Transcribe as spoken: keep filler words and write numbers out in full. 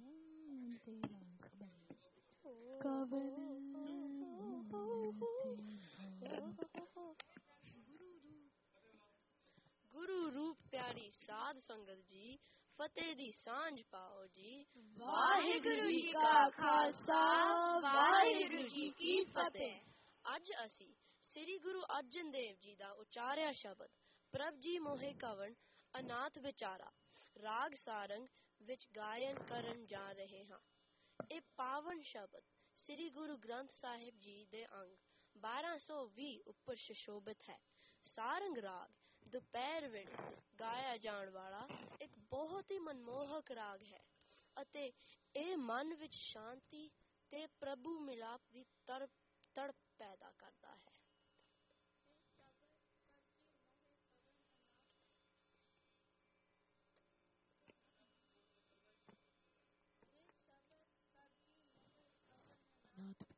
गुरु रूप प्यारी साध संगत जी, फतेह दी सांझ पाओ जी। वाहिगुरु जी का खालसा, वाहिगुरु जी की फतेह। अज असी श्री गुरु अर्जन देव जी का उचारिया शब्द प्रभ जी मोहे कवन अनाथ विचारा राग सारंग विच गायन करन जा रहे हाँ। ये पावन शब्द श्री गुरु ग्रंथ साहिब जी दे अंग बारह सौ भी उपर सुशोभित है। सारंग राग दोपहर वेले गाया जाण वाला एक बहुत ही मनमोहक राग है अते ए मन विच शांति ते प्रभु मिलाप दी तड़प तड़प पैदा करता है। नाथ